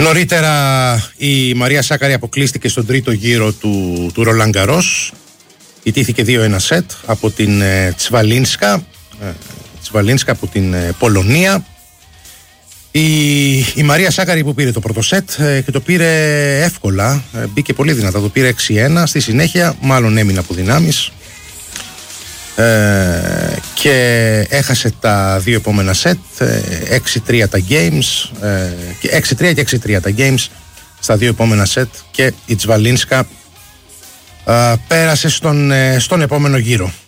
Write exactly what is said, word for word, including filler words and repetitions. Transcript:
Νωρίτερα η Μαρία Σάκαρη αποκλείστηκε στον τρίτο γύρο του, του Ρολάν Γκαρός. Ιτήθηκε δύο ένα σετ από την ε, Τσβαλίνσκα, ε, Τσβαλίνσκα από την ε, Πολωνία. Η, η Μαρία Σάκαρη που πήρε το πρώτο σετ ε, και το πήρε εύκολα, ε, μπήκε πολύ δυνατά, το πήρε έξι ένα. Στη συνέχεια μάλλον έμεινε από δυνάμεις ε, και έχασε τα δύο επόμενα σετ, ε, έξι τρία τα games, ε, και έξι τρία και έξι τρία τα games στα δύο επόμενα σετ και η Τσβαλίνσκα ε, πέρασε στον, ε, στον επόμενο γύρο.